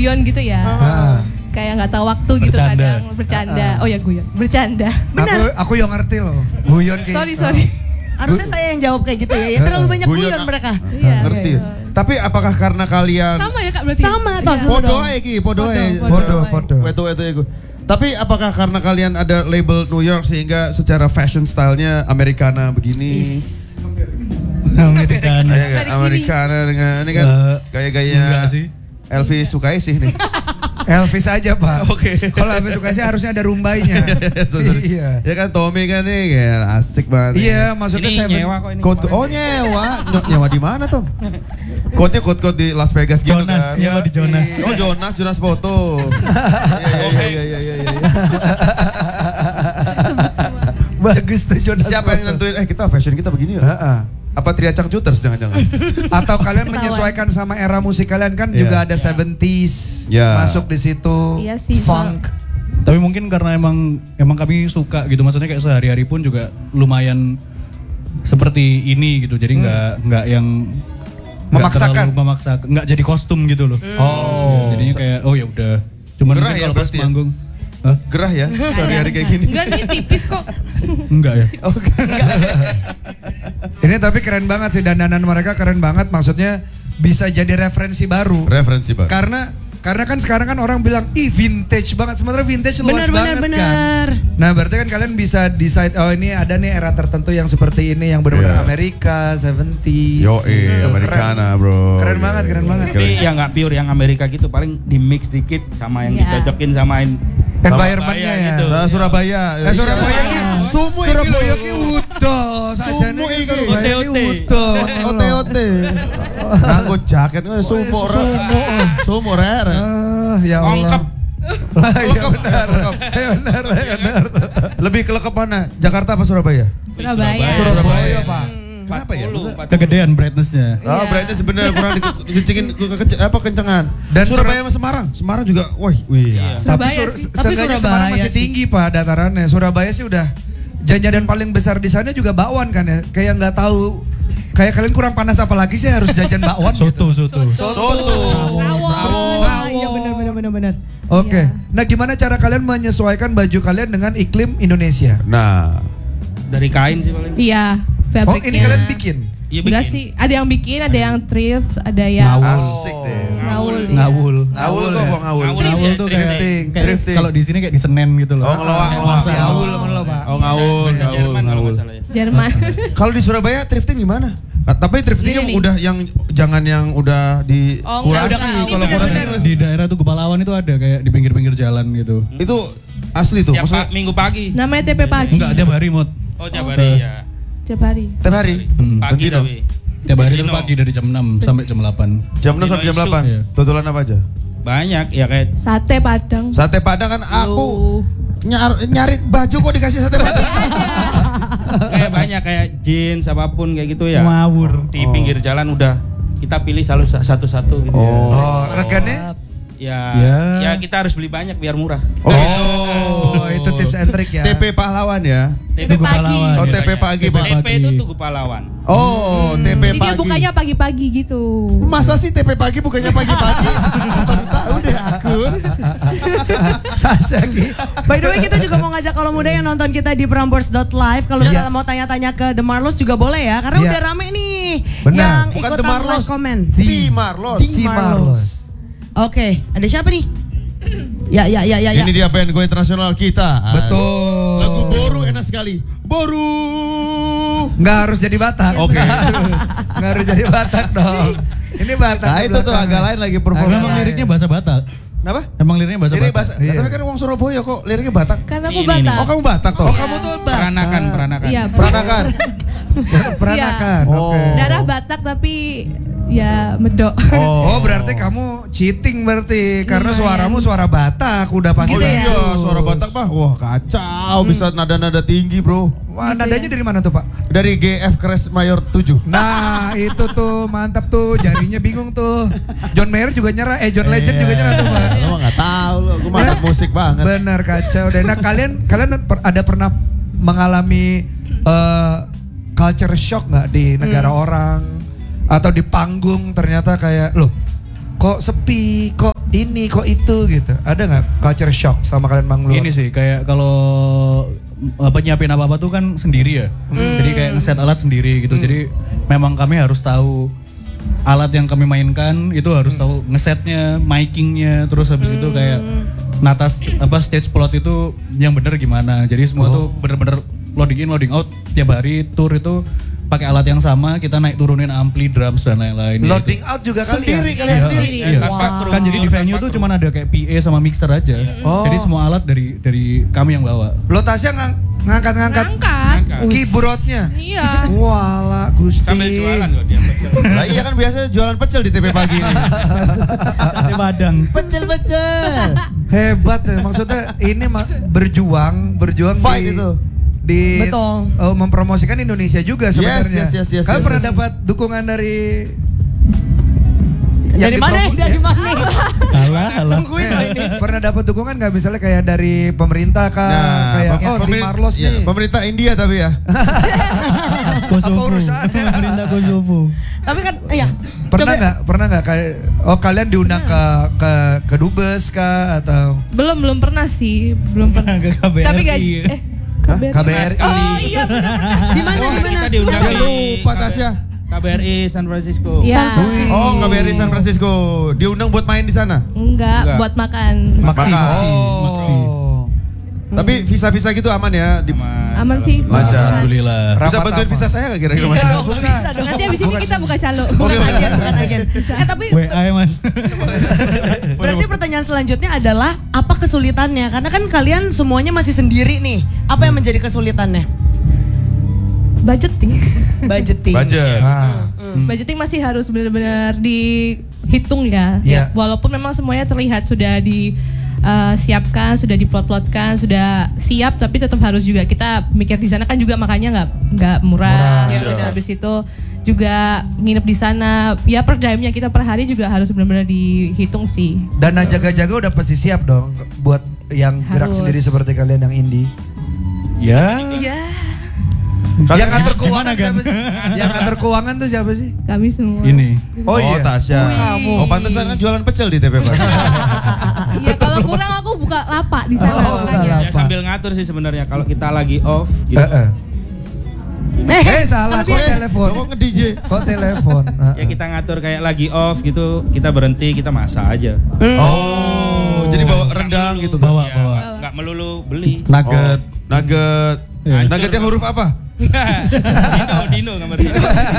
guyon gitu ya. Kayak nggak tahu waktu gitu kadang bercanda. Oh ya guyon, bercanda. Benar. Aku yang ngerti loh. Guyon kayak. Sorry. Harusnya saya yang jawab kayak gitu ya. Terlalu banyak guyon mereka. Iya. Ngerti. Tapi apakah karena kalian Sama ya Kak berarti? Sama toh. podo iki, podo. Podo. Itu. Tapi apakah karena kalian ada label New York sehingga secara fashion style-nya Americana begini? Americana dengan ini kan gaya-gaya enggak sih. Elvis Sukaisi sih nih. Elvis aja Pak. Oke. Kalau Elvis Sukaisi harusnya ada rumbainya. Iya. Ya kan Tommy kan nih kayak asik banget. Iya, maksudnya ini saya nyewa kok ini. nyewa di mana Tom? Code-nya code di Las Vegas gitu Jonas, kan. nyewa di Jonas. Oh Jonas foto. Iya. Bagus tuh Jonas. Siapa yang nentuin kita fashion kita begini ya? Apa Tria Changcuters jangan-jangan? Atau kalian menyesuaikan sama era musik kalian kan juga ada 70s masuk di situ. Iya sih, funk. Tapi mungkin karena emang kami suka gitu, maksudnya kayak sehari-hari pun juga lumayan seperti ini gitu. Jadi nggak yang memaksakan, nggak jadi kostum gitu loh. Jadinya kayak ya udah. Cuman gerah ya kalau pas manggung. Gerah ya sehari-hari kayak gini. Enggak nih tipis kok. Enggak ya. Ini tapi keren banget sih, dandanan mereka keren banget, maksudnya bisa jadi referensi baru. Karena kan sekarang kan orang bilang vintage banget, sebenarnya vintage luas banget kan. Nah berarti kan kalian bisa decide ini ada nih era tertentu yang seperti ini yang benar-benar Amerika 70s. Americana bro. Keren banget. Tapi yang nggak pure yang Amerika gitu, paling di mix dikit sama yang dicocokin sama environment-nya ya. Gitu. Surabaya. Surabaya ki udah sajane OT. Nganggo jaket sumo rere. Ya Allah. Lengkap. Lebih kelekep mana? Jakarta apa Surabaya? Surabaya Pak. Kenapa ya? Kegedean brightness-nya. Brightness sebenarnya kurang dikencengin kencengan. Dan Surabaya sama Semarang juga. Wih. Tapi Surabaya masih tinggi Pak datarannya. Surabaya sih udah jajanan paling besar di sana juga bakwan kan ya. Kayak nggak tahu. Kayak kalian kurang panas apalagi sih harus jajan bakwan. Soto. Iya benar. Oke. Nah, gimana cara kalian menyesuaikan baju kalian dengan iklim Indonesia? Nah, dari kain sih paling. Iya, fabriknya. Ini kalian bikin? Iya bikin. Enggak sih, ada yang bikin, ada yang thrift, ada yang asik deh. Ngawul tuh kayak kalau di sini kayak di Senen gitu loh. Ngawul. Jerman. Kalau di Surabaya thrifting gimana? Tapi thrifting yang jangan yang udah di kurasi. Kalau kurasi di daerah tuh Kepalawan itu ada kayak di pinggir-pinggir jalan gitu. Itu asli tuh. Setiap Minggu pagi. Namanya TP pagi. Enggak, tiap hari Mot. Oh tiap hari ya. Tiap hari. Pagi tapi. Tiap hari itu pagi dari jam 6 sampai jam 8. Jam 6 sampai jam 8. Tutulan apa aja? Banyak ya kayak Sate Padang. Sate Padang kan aku nyari baju kok dikasih sate Padang. Kayak banyak kayak jeans apapun kayak gitu ya. Ngawur. Di pinggir jalan udah kita pilih selalu satu-satu gitu ya. Regane? Ya kita harus beli banyak biar murah. Itu tips and trick ya. TP Pahlawan ya. TP pagi. Oh TP pagi. TP itu Tugu Pahlawan. Oh TP Jadi pagi. dia bukanya pagi-pagi gitu. Masa sih TP pagi bukannya pagi-pagi? Tahu deh aku. By the way kita juga mau ngajak kalau muda yang nonton kita di Prambors.live. Kalau misalnya mau tanya-tanya ke The Marlos juga boleh ya. Karena udah rame nih yang ikutan live comment. The Marlos. Oke, ada siapa nih? Ya. Ini dia band Go Internasional kita. Betul. Lagu Boru enak sekali. Boru. Nggak harus jadi Batak. Oke. Nggak harus jadi Batak dong. Ini Batak. Nah itu tuh agak lain lagi performa. Emang liriknya bahasa Batak. Kenapa? Emang liriknya bahasa Batak. Tapi kan orang Surabaya kok liriknya Batak. Karena aku Batak. Oh kamu Batak toh? Oh kamu tuh Batak. Peranakan. Iya. Peranakan. Oke. Darah Batak tapi ya medok. Oh berarti kamu cheating berarti karena suaramu suara Batak udah pasti. Oh iya suara Batak Pak. Wah kacau bisa nada-nada tinggi bro. Wah nadanya dari mana tuh Pak? Dari GF Crash Mayor 7. Nah itu tuh mantap tuh jarinya bingung tuh. John Mayer juga nyerah, John Legend juga nyerah tuh Pak. Lo nggak tahu lo, gue mantap musik banget. Bener kacau. Dan nah kalian ada pernah mengalami culture shock nggak di negara orang atau di panggung ternyata kayak loh kok sepi, kok ini kok itu gitu. Ada nggak culture shock sama kalian manggung? Ini sih kayak kalau nyiapin apa-apa tuh kan sendiri ya. Jadi kayak ngeset alat sendiri gitu. Jadi memang kami harus tahu alat yang kami mainkan itu harus tahu ngesetnya, micingnya, terus habis itu kayak nata stage plot itu yang bener gimana. Jadi semua tuh bener-bener loading in, loading out tiap hari tour itu pakai alat yang sama, kita naik turunin ampli, drums dan lain-lain. Loading gitu. out juga sendiri kalian sendiri. Iya. Kan jadi di venue tuh cuma ada kayak PA sama mixer aja. Jadi semua alat dari kami yang bawa. Lo Tasya ngangkat keyboardnya. Iya. Walah Gusti. Sambil jualan loh dia. Lah iya kan biasa jualan pecel di TP pagi ini. Di Padang. Pecel. Hebat ya, maksudnya ini berjuang fight itu. Betul. Mempromosikan Indonesia juga sebenarnya. Yes. Kalian pernah dapat dukungan dari mana? Alah. Pernah dapat dukungan nggak misalnya kayak dari pemerintah kayak Tim Marlos nih. Pemerintah India tapi ya. Kosovo. Pemerintah Kosovo. Tapi kan iya. Pernah nggak kayak kalian diundang ke Dubes kah atau? Belum pernah sih, belum pernah. Tapi nggak KBRI. Oh iya benar. Di mana? Kita diundang lupa Tasya. KBRI San Francisco. Iya. Oh, KBRI San Francisco. Diundang buat main di sana? Enggak, buat makan. Maksi. Tapi visa-visa gitu aman ya? Aman sih. Lancar. Alhamdulillah. Bisa bantuin visa saya nggak kira-kira Mas? Bisa dong. Nanti abis ini kita buka calo. Bukan agen. Tapi WA ya Mas. berarti pertanyaan selanjutnya adalah apa kesulitannya? Karena kan kalian semuanya masih sendiri nih. Apa yang menjadi kesulitannya? Budgeting. Budget. Budgeting masih harus benar-benar dihitung ya. Walaupun memang semuanya terlihat sudah disiapkan, sudah diplot-plotkan, sudah siap, tapi tetap harus juga kita mikir di sana kan juga makanya nggak murah. Terus habis itu juga nginep di sana. Ya per jamnya kita per hari juga harus benar-benar dihitung sih. Dana jaga-jaga udah pasti siap dong buat yang gerak sendiri seperti kalian yang indie. Ya. Iya. Yang ngatur keuangan siapa sih? Yang ngatur keuangan tuh siapa sih? Kami semua. Ini. Oh iya. Tasya. Oh pantesan kan jualan pecel di TP Pak. Iya kalau kurang aku buka lapak di sana. Ya sambil ngatur sih sebenarnya kalau kita lagi off gitu. Salah kok telepon. Kok nge-DJ? Kok telepon? Ya kita ngatur kayak lagi off gitu, kita berhenti, kita masak aja. Oh, jadi bawa rendang gitu. Bawa. Enggak melulu beli. Nugget. Nugget yang huruf apa? Dino gambar Dino.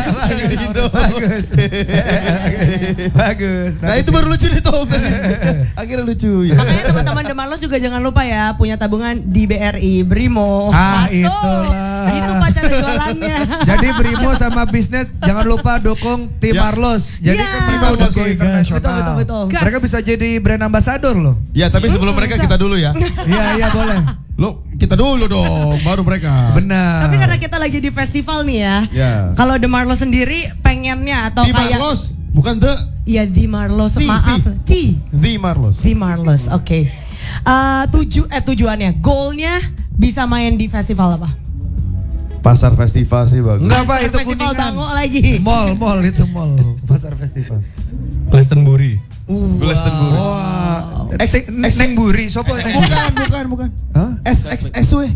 Bagus. Nah itu baru lucu nih Tom. Akhirnya lucu ya. Makanya teman-teman The Marlos juga jangan lupa ya punya tabungan di BRI Brimo. Masuk. Itulah. Itu pacar jualannya. Jadi Brimo sama bisnis jangan lupa dukung Tim Marlos. Jadi kan mereka udah go internasional. Betul. Mereka bisa jadi brand ambassador loh. Ya tapi sebelum mereka kita dulu ya. Iya boleh. Lo kita dulu dong, baru mereka. Benar. Tapi karena kita lagi di festival nih ya. Kalau The Marlos sendiri pengennya atau The kayak Marlos, bukan The. Iya The Marlos, maaf. The Marlos. The Marlos, oke. Tujuannya, goalnya bisa main di festival apa? Pasar festival sih bagus. Enggak Pak, itu Festival Kuningan. Bango lagi. Mall itu mall. Pasar festival. Glastonbury. Glastonbury. Wah. Nengburi, sopo? Bukan. Hah? SXSW.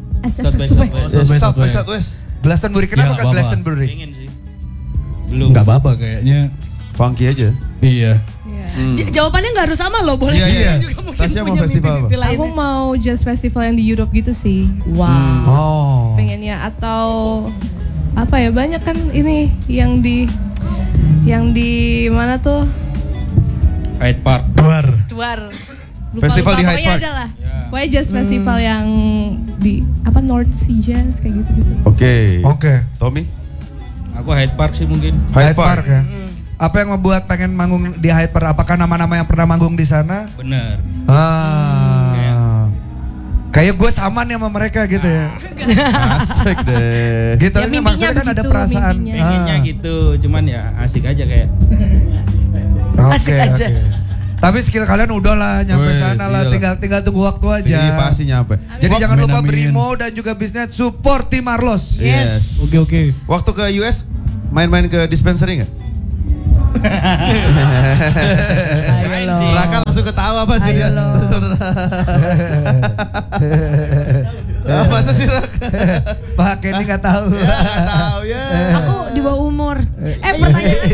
Southwest. Glastonbury, kenapa kan Bapak. Glastonbury? Pengen sih. Belum. Enggak apa-apa kayaknya. Funky aja. Iya. Jawabannya nggak harus sama loh, boleh Iya. juga mungkin Tasya mau punya festival apa? mimpi-mimpi lainnya. Aku mau jazz festival yang di Europe gitu sih. Wow. Oh. Pengennya atau apa ya, banyak kan ini yang di mana tuh? Hyde Park. Tuar. Festival di Hyde Park. Adalah. Pokoknya jazz festival yang di North Sea Jazz kayak gitu-gitu. Oke. Tommy? Aku Hyde Park sih mungkin. Hyde Park ya. Apa yang membuat pengen manggung di Hyde Park? Apakah nama-nama yang pernah manggung di sana? Bener. Kayak gue sama nih sama mereka gitu ya. Asik deh. Gitu Ya, kan mimpinya maksudnya kan ada begitu, perasaan. mimpinya. Pengennya gitu, cuman ya asik aja kayak. Asik aja. Tapi skill kalian udah lah nyampe sana lah, tinggal tunggu waktu aja. Iya pasti nyampe. Jadi jangan lupa Amin. Brimo dan juga bisnis support Tim Marlos. Yes. Oke. Waktu ke US main-main ke dispensary nggak? Main sih. Raka Langsung ketawa pasti dia. Masa sih Rak? Pak Kenny gak tahu. Ya gak tahu ya. Aku di bawah umur. Pertanyaan.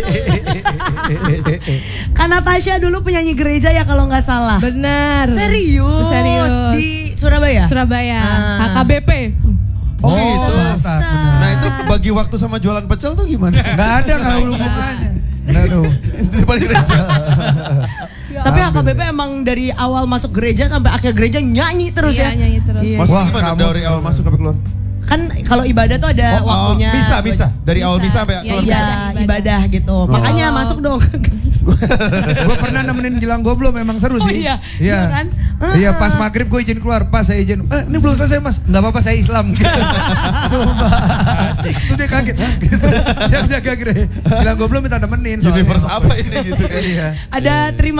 Kan Natasha dulu penyanyi gereja ya kalau nggak salah. Benar. Serius? Di Surabaya? Surabaya. HKBP. Oh gitu. Nah itu bagi waktu sama jualan pecel tuh gimana? Gak ada, gak hubungannya. Di depan gereja. Tapi HKBP emang dari awal masuk gereja sampai akhir gereja nyanyi terus ya? Iya, nyanyi terus. Maksudnya gimana dari awal masuk sampai keluar? Kan kalau ibadah tuh ada waktunya. Bisa. Dari awal misa sampai keluar. Iya, ibadah gitu. Makanya masuk dong. Gue pernah nemenin Gilang Goblo, memang seru sih. Iya kan? Iya, pas maghrib gue izin keluar, pas saya izin. Ini belum selesai mas, nggak apa-apa saya Islam. Gitu. Sumpah. Itu dia kaget. Gitu. Dia jaga gereja. Gilang Goblo minta nemenin. Universe apa ini gitu kan? Iya. Ada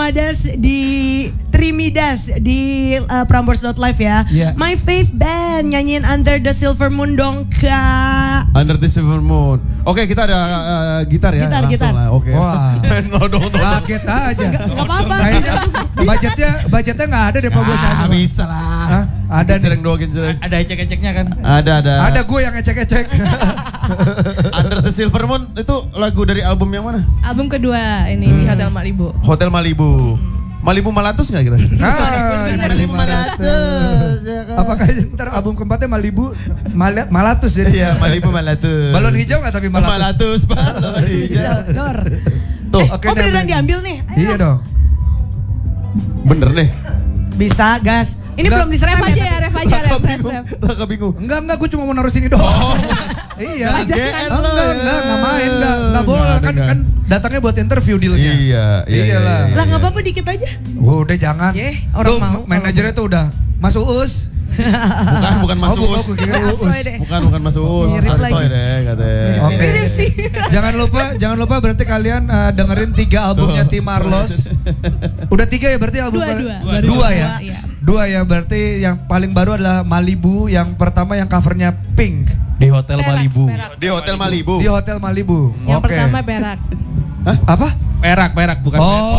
Trimidas di Prambors.live ya. Yeah. My Faith Band nyanyiin Under the Silver Moon dong Kak. Under the Silver Moon. Oke, kita ada gitar ya. Gitar. Oke. Wah. Nodong. Kaget aja. Gak apa-apa. Kayaknya budgetnya nggak ada deh Pak buat nyanyi. Bisa lah. Hah? Ada nih. Genjreng. Ada ecek-eceknya kan? Ada. Ada gue yang ecek-ecek. Under the Silver Moon itu lagu dari album yang mana? Album kedua ini di Hotel Malibu. Hotel Malibu. Malibu Malatus nggak kira? Malibu Malatus. Apakah ntar album keempatnya Malibu Malatus jadi? Iya, Malibu Malatus. Balon hijau nggak tapi Malatus? Balon hijau. Dor. Tuh, oke. Beneran diambil nih? Iya dong. Bener nih. Bisa gas. Ini belum diserem aja. Ref. Raka bingung. Enggak, gue cuma mau naruh sini doang. Iya. Enggak main, enggak boleh kan datangnya buat interview dealnya. Iya lah. Lah nggak apa-apa dikit aja. Udah jangan. Orang mau. Manajernya tuh udah Mas Uus. Bukan Mas Uus. Bukan Mas Uus. Asoy deh katanya. Oke. Jangan lupa berarti kalian dengerin 3 albumnya Tim Marlos. Udah 3 ya berarti album. 2 ya. Dua ya, berarti yang paling baru adalah Malibu, yang pertama yang covernya Pink. Di Hotel Malibu. Di Hotel Malibu. Di Hotel Malibu. Yang pertama Perak. Hah? Apa? Perak bukan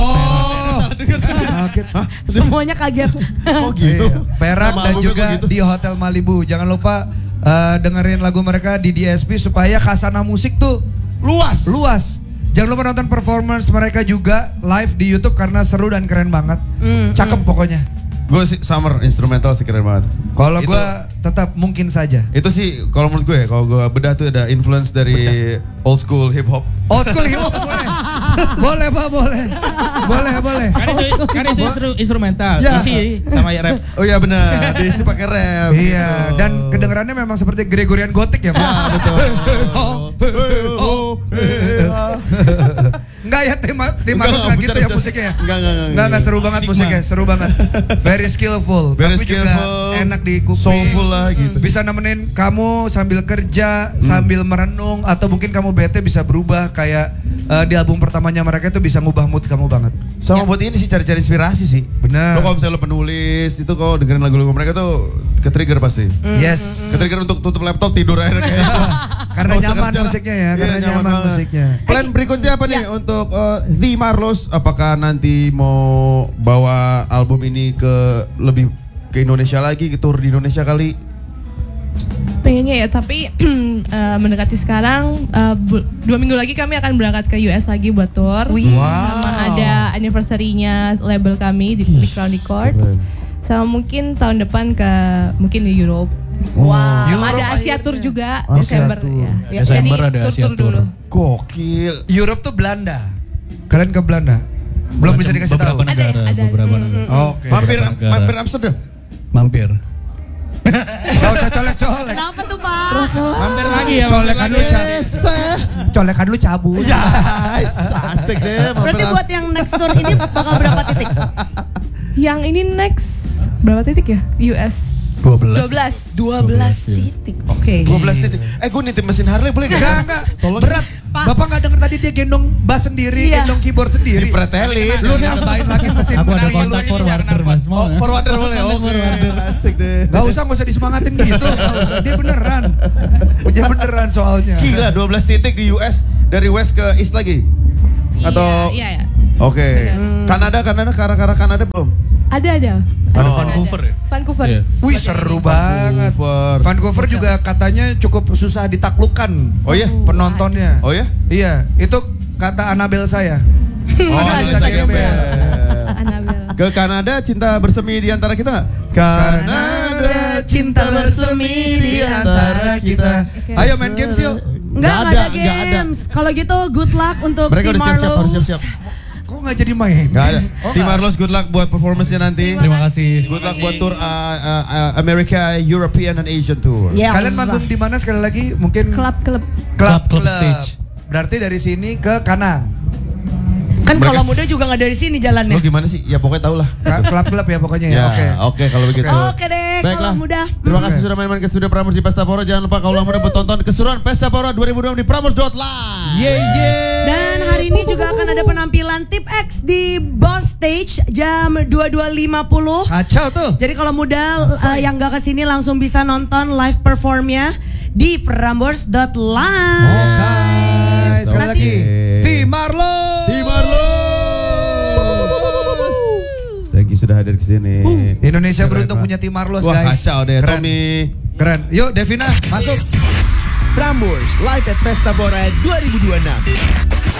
Kaget. Semuanya kaget. Oh gitu. Perak dan juga gitu. Di Hotel Malibu. Jangan lupa dengerin lagu mereka di DSP supaya khasanah musik tuh luas. Jangan lupa nonton performance mereka juga live di YouTube karena seru dan keren banget. Cakep pokoknya. Gue sih Summer instrumental sih keren banget. Kalau gue tetap mungkin saja. Itu sih kalau menurut gue ya, kalau gue bedah tuh ada influence dari old school hip hop. Old school hip hop boleh Pak, boleh. Kan itu instrumental, ya. isi sama rap. Oh iya benar, diisi pakai rap. Iya, gitu. Dan kedengarannya memang seperti Gregorian Gothic ya Pak. Ya, betul. Enggak ya, tim harus nggak gitu ya musiknya ya? Enggak seru banget musiknya, seru banget. Very skillful, tapi juga enak di kuping. Soulful lah gitu. Bisa nemenin kamu sambil kerja, sambil merenung, atau mungkin kamu bete bisa berubah kayak di album pertamanya mereka itu bisa ngubah mood kamu banget. Sama buat ini sih cari-cari inspirasi sih. Benar. Lo kalau misalnya lo penulis itu kalau dengerin lagu-lagu mereka tuh ke-trigger pasti. Yes. Ke-trigger untuk tutup laptop tidur akhirnya kayak. Karena nyaman musiknya ya, karena nyaman musiknya. Plan berikutnya apa nih untuk The Marlos? Apakah nanti mau bawa album ini lebih ke Indonesia lagi, ke tour di Indonesia kali? Pengennya ya, tapi mendekati sekarang 2 minggu lagi kami akan berangkat ke US lagi buat tour. Sama ada anniversary-nya label kami di Crown Records. Sama mungkin tahun depan mungkin di Europe. Wow. Ada Asia Tour juga Desember ya. Desember ada Asia Tour dulu. Gokil. Europe tuh Belanda. Kalian ke Belanda? Belum bisa dikasih tahu. Beberapa negara. Oke. Mampir Amsterdam. Mampir. Gak usah colek-colek. Kenapa tuh Pak? Mampir lagi ya. Colekan lu cabut. Ya, asik deh. Berarti buat yang next tour ini bakal berapa titik? Yang ini next berapa titik ya? US 12 titik. Oke. 12 titik. Gue nitip mesin Harley boleh gak? Enggak. Berat. Bapak gak denger tadi dia gendong bass sendiri, gendong keyboard sendiri. Dipretelin. Lu nambahin lagi mesin. Aku ada kontak forwarder Mas. Mau ya? Forwarder boleh. Oke. Asik deh. Gak usah disemangatin gitu. Gak usah. Dia beneran soalnya. Gila 12 titik di US dari West ke East lagi? Atau Iya. Oke. Kanada belum? Ada. Vancouver ya? Vancouver. Iya. Wih seru banget. Vancouver juga katanya cukup susah ditaklukkan. Oh iya? Penontonnya. Oh ya? Iya, itu kata Anabel saya. Anissa Gembel. Anabel. Ke Kanada cinta bersemi di antara kita nggak? Kanada cinta bersemi di antara kita. Ayo main games yuk. Enggak ada games. Kalau gitu good luck untuk Mereka tim udah siap-siap, Marlos. harus siap-siap. Kok nggak jadi main? Nggak ada. Tim Marlos good luck buat performance-nya nanti. Terima kasih. Good luck buat tour America, European and Asian tour. Yes. Kalian manggung di mana sekali lagi? Mungkin Klub stage. Berarti dari sini ke kanan. Kan kalau muda juga nggak dari sini jalannya. Lo gimana sih? Ya pokoknya tau lah. Klub ya pokoknya ya. Oke kalau begitu. Oke deh, kalau muda. Terima kasih sudah main-main ke studio Prambors di Pesta Pora. Jangan lupa kalau muda bertonton keseruan Pesta Pora 2020 di Prambors.live. Dan hari ini juga akan ada penampilan Tip X di Boss Stage jam 22.50. Kacau tuh. Jadi kalau muda yang gak kesini langsung bisa nonton live performnya di Prambors.live. Oke. Sekali lagi. Tim Marlos. Thank you sudah hadir ke sini. Indonesia beruntung punya tim Marlos, guys. Wah, kacau deh, Tommy. Keren. Yuk, Devina, masuk. Prambors live at Pesta Pora 2026.